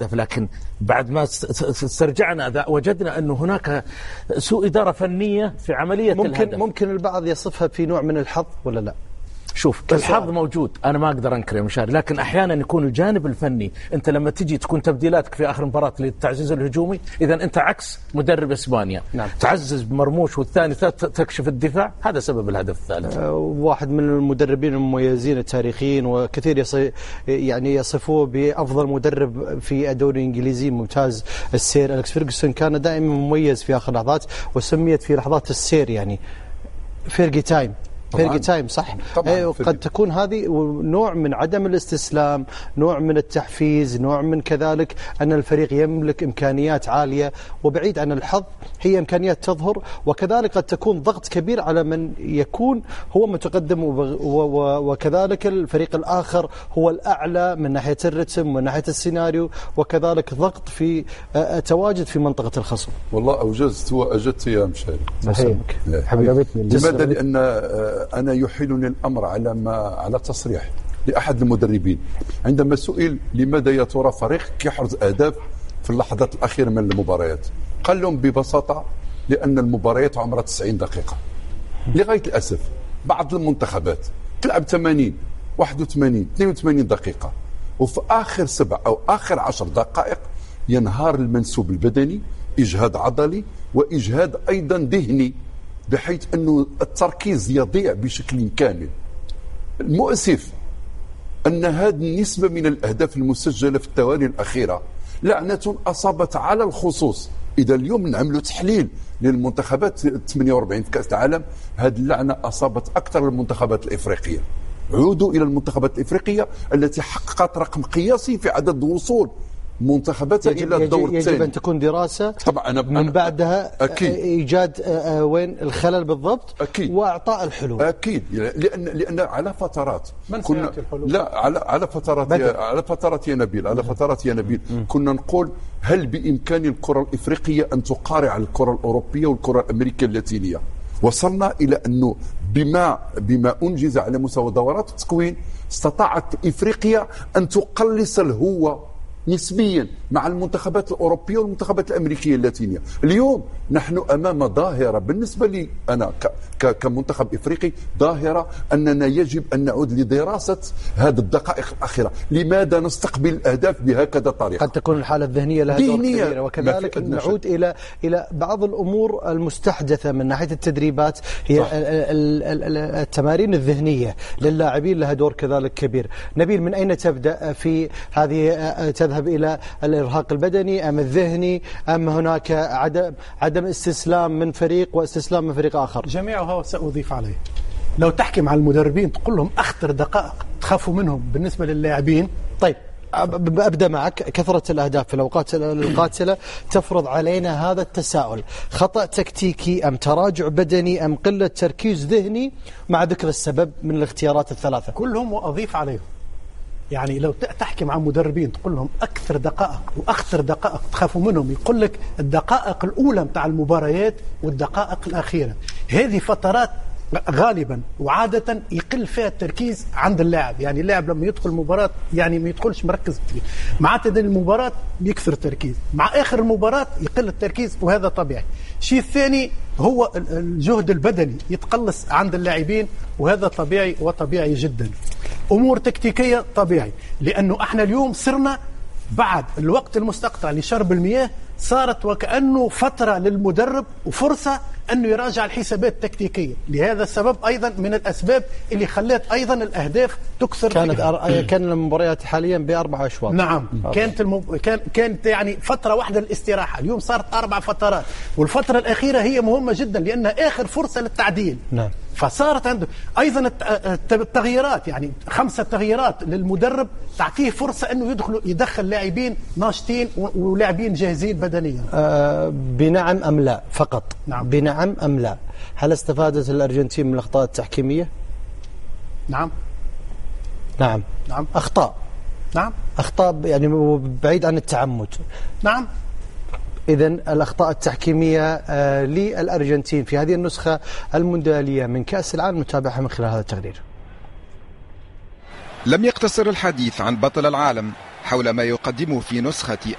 لكن بعد ما استرجعنا وجدنا أنه هناك سوء إدارة فنية في عملية الهدف. ممكن البعض يصفها في نوع من الحظ ولا لا؟ شوف الحظ موجود، أنا ما أقدر أنكر يا مشاري، لكن أحيانا يكون الجانب الفني. أنت لما تجي تكون تبديلاتك في آخر مباراة للتعزيز الهجومي، إذا أنت عكس مدرب إسبانيا. نعم. تعزز بمرموش والثاني تكشف الدفاع، هذا سبب الهدف الثالث. واحد من المدربين المميزين التاريخيين، وكثير يعني يصفوه بأفضل مدرب في الدوري الإنجليزي ممتاز، السير أليكس فيرغسون، كان دائما مميز في آخر لحظات، وسميت في لحظات السير يعني فيرجي تايم صح. قد تكون هذه نوع من عدم الاستسلام، نوع من التحفيز، نوع من كذلك أن الفريق يملك إمكانيات عالية، وبعيد عن الحظ هي إمكانيات تظهر، وكذلك قد تكون ضغط كبير على من يكون هو متقدم، وكذلك الفريق الآخر هو الأعلى من ناحية الرتم ومن ناحية السيناريو، وكذلك ضغط في تواجد في منطقة الخصم. والله أوجزت وأجدت يا مشاري. حبيبتني. لماذا؟ لأن أنا يحيلني الأمر على تصريح لأحد المدربين عندما سئل لماذا يا ترى فريق يحرز أهداف في اللحظات الأخيرة من المباريات، قال لهم ببساطة لأن المباريات عمرها 90 دقيقة. لغاية الأسف بعض المنتخبات تلعب 80 81 82 دقيقة، وفي آخر 7 أو آخر 10 دقائق ينهار المنسوب البدني، إجهاد عضلي وإجهاد أيضا ذهني، بحيث أنه التركيز يضيع بشكل كامل. المؤسف أن هذه النسبة من الأهداف المسجلة في الثواني الأخيرة لعنة أصابت على الخصوص. إذا اليوم نعملوا تحليل للمنتخبات 48 في كأس العالم، هذه اللعنة أصابت أكثر المنتخبات الإفريقية. عودوا إلى المنتخبات الإفريقية التي حققت رقم قياسي في عدد وصول منتخباتها إلى الدور الثاني. يجب أن تكون دراسة طبعا من بعدها أكيد. إيجاد وين الخلل بالضبط أكيد. وإعطاء الحلول. أكيد، لأن على فترات كنا لا على فترات يا نبيل كنا نقول هل بإمكان الكرة الإفريقية أن تقارع الكرة الأوروبية والكرة الأمريكية اللاتينية؟ وصلنا إلى أنه بما أنجز على مستوى دورات التكوين استطاعت إفريقيا أن تقلص الهوة نسبيا مع المنتخبات الأوروبية والمنتخبات الأمريكية اللاتينية. اليوم نحن أمام ظاهرة بالنسبة لي أنا كمنتخب إفريقي، ظاهرة أننا يجب أن نعود لدراسة هذه الدقائق الأخيرة. لماذا نستقبل الأهداف بهكذا طريقة؟ قد تكون الحالة الذهنية لها دور كبير، وكذلك نعود إلى بعض الأمور المستحدثة من ناحية التدريبات، هي التمارين الذهنية للاعبين لها دور كذلك كبير. نبيل، من أين تبدأ في هذه؟ تذهب إلى الإرهاق البدني أم الذهني، أم هناك عدم استسلام من فريق واستسلام من فريق آخر؟ جميعها سأضيف عليه. لو تحكي مع المدربين تقول لهم أخطر دقائق تخافوا منهم بالنسبة للاعبين. طيب أبدأ معك. كثرة الأهداف في الأوقات القاتلة تفرض علينا هذا التساؤل: خطأ تكتيكي أم تراجع بدني أم قلة تركيز ذهني، مع ذكر السبب من الاختيارات الثلاثة كلهم وأضيف عليهم. يعني لو تحكي مع مدربين تقول لهم أكثر دقائق وأخطر دقائق تخافوا منهم، يقول لك الدقائق الأولى متاع المباريات والدقائق الأخيرة. هذه فترات غالبا وعادة يقل فيها التركيز عند اللاعب. يعني اللاعب لما يدخل المباراة يعني ما يدخلش مركز كثير، مع تدريب المباراة يكثر التركيز، مع آخر المباراة يقل التركيز، وهذا طبيعي. الشيء الثاني هو الجهد البدني يتقلص عند اللاعبين، وهذا طبيعي وطبيعي جدا. أمور تكتيكية طبيعي، لأنه احنا اليوم صرنا بعد الوقت المستقطع لشرب المياه، صارت وكأنه فترة للمدرب وفرصة أنه يراجع الحسابات التكتيكية. لهذا السبب أيضا من الأسباب اللي خلت أيضا الأهداف تكثر. كان المباريات حاليا ب4 أشواط. نعم. كانت يعني فترة واحدة للاستراحة، اليوم صارت 4 فترات، والفترة الأخيرة هي مهمة جدا لأنها آخر فرصة للتعديل. نعم. فصارت عنده أيضا التغييرات، يعني 5 تغييرات للمدرب تعطيه فرصة أنه يدخل لاعبين ناشطين ولاعبين جاهزين بدنيا. بنعم أم لا فقط؟ نعم. بنعم أم لا؟ هل استفادت الأرجنتين من الأخطاء التحكيمية؟ نعم. أخطاء. نعم. أخطاء يعني بعيد عن التعمد. نعم. إذن الأخطاء التحكيمية للأرجنتين في هذه النسخة المونديالية من كأس العالم نتابعها من خلال هذا التقرير. لم يقتصر الحديث عن بطل العالم حول ما يقدمه في نسخة